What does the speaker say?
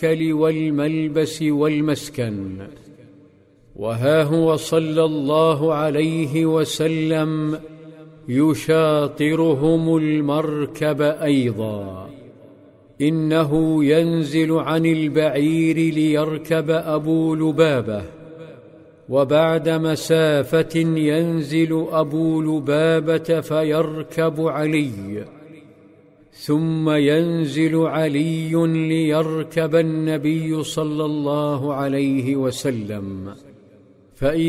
والملبس والمسكن. وها هو صلى الله عليه وسلم يشاطرهم المركب أيضا. إنه ينزل عن البعير ليركب أبو لبابة، وبعد مسافة ينزل أبو لبابة فيركب علي، ثم ينزل علي ليركب النبي صلى الله عليه وسلم. فإذا